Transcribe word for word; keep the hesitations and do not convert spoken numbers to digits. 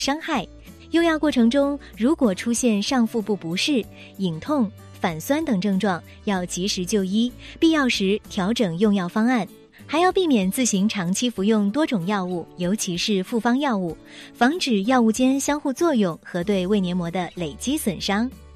伤害。用药过程中如果出现上腹部不适、隐痛、反酸等症状，要及时就医，必要时调整用药方案。还要避免自行长期服用多种药物，尤其是复方药物，防止药物间相互作用和对胃黏膜的累积损伤。